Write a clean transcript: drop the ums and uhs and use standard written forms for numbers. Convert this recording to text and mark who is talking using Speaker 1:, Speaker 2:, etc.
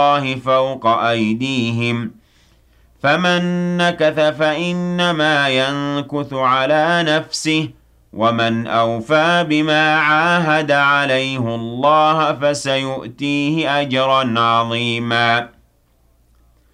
Speaker 1: الله فوق أيديهم فمن نكث فإنما ينكث على نفسه ومن أوفى بما عاهد عليه الله فسيؤتيه أجرا عظيما